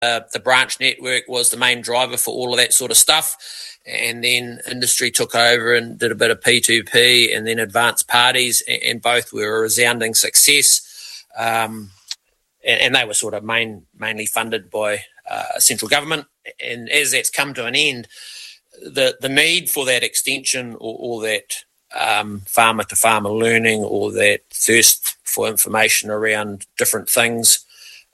The branch network was the main driver for all of that sort of stuff. And then industry took over and did a bit of P2P and then advanced parties, and both were a resounding success. And they were sort of mainly funded by central government. And as that's come to an end, the need for that extension or that farmer-to-farmer learning or that thirst for information around different things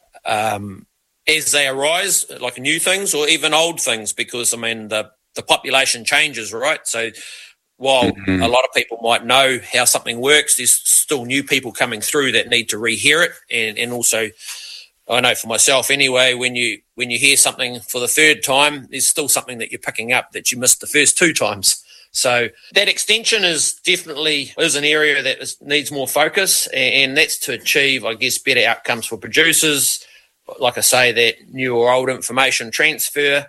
as they arise, like new things or even old things, because, I mean, the population changes, right? So while a lot of people might know how something works, there's still new people coming through that need to rehear it. And also, I know for myself anyway, when you hear something for the third time, there's still something that you're picking up that you missed the first two times. So that extension is an area that needs more focus, and that's to achieve, I guess, better outcomes for producers. Like I say, that new or old information transfer.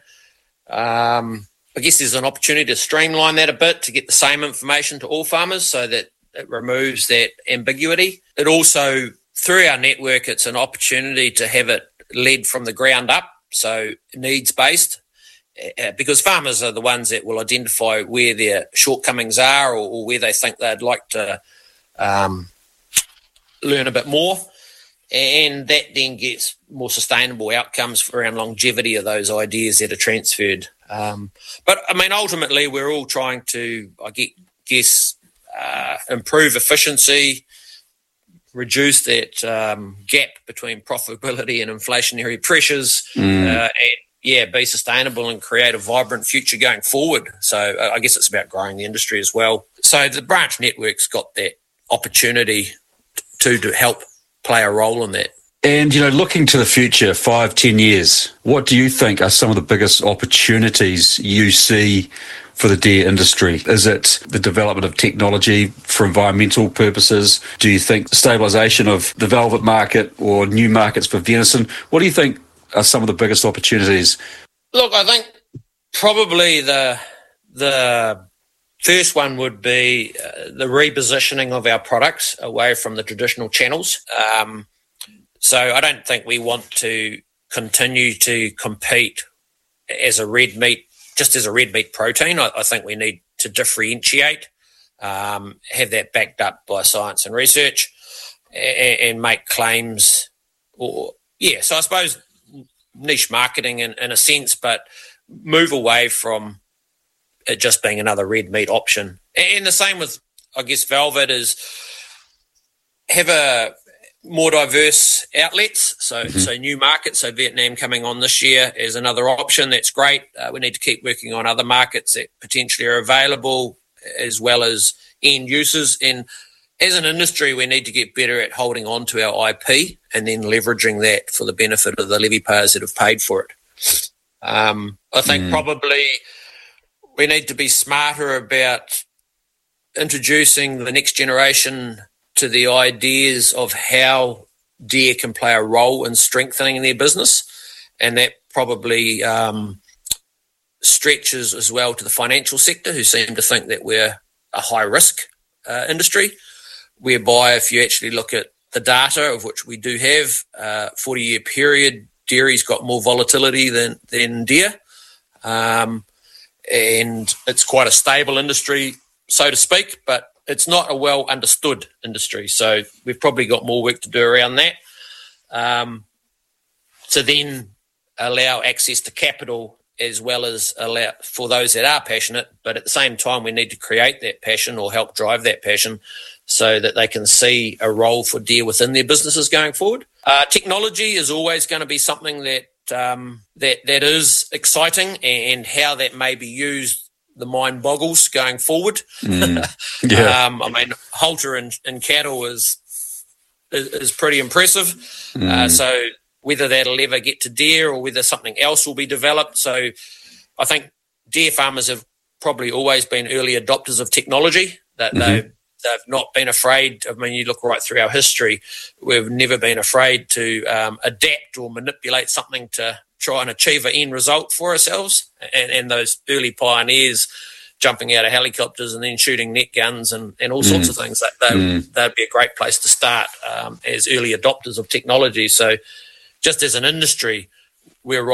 I guess there's an opportunity to streamline that a bit to get the same information to all farmers so that it removes that ambiguity. It also, through our network, it's an opportunity to have it led from the ground up, so needs-based, because farmers are the ones that will identify where their shortcomings are or where they think they'd like to learn a bit more. And that then gets more sustainable outcomes around longevity of those ideas that are transferred. But, I mean, ultimately, we're all trying to, I guess, improve efficiency, reduce that gap between profitability and inflationary pressures, and, be sustainable and create a vibrant future going forward. So I guess it's about growing the industry as well. So the branch network's got that opportunity to help play a role in that. And, looking to the future, 5-10 years, what do you think are some of the biggest opportunities you see for the deer industry? Is it the development of technology for environmental purposes? Do you think stabilisation of the velvet market or new markets for venison? What do you think are some of the biggest opportunities? Look, I think probably the first one would be the repositioning of our products away from the traditional channels. So I don't think we want to continue to compete as a red meat, just as a red meat protein. I think we need to differentiate, have that backed up by science and research, and make claims. So I suppose niche marketing in a sense, but move away from it just being another red meat option. And the same with, I guess, velvet is have a more diverse outlets, so new markets. So Vietnam coming on this year is another option. That's great. We need to keep working on other markets that potentially are available, as well as end users. And as an industry, we need to get better at holding on to our IP and then leveraging that for the benefit of the levy payers that have paid for it. I think probably we need to be smarter about introducing the next generation to the ideas of how deer can play a role in strengthening their business. And that probably stretches as well to the financial sector, who seem to think that we're a high-risk industry, whereby if you actually look at the data, of which we do have, 40-year period, dairy's got more volatility than deer. And it's quite a stable industry, so to speak, but it's not a well understood industry. So we've probably got more work to do around that. To then allow access to capital, as well as allow for those that are passionate, but at the same time we need to create that passion or help drive that passion so that they can see a role for deer within their businesses going forward. Technology is always going to be something that is exciting, and how that may be used, the mind boggles going forward. I mean, halter in cattle is pretty impressive. So whether that'll ever get to deer or whether something else will be developed. So I think deer farmers have probably always been early adopters of technology. That they've not been afraid. I mean, you look right through our history, we've never been afraid to adapt or manipulate something to try and achieve an end result for ourselves. And those early pioneers jumping out of helicopters and then shooting net guns and all sorts of things, that'd be a great place to start as early adopters of technology. So just as an industry, we're right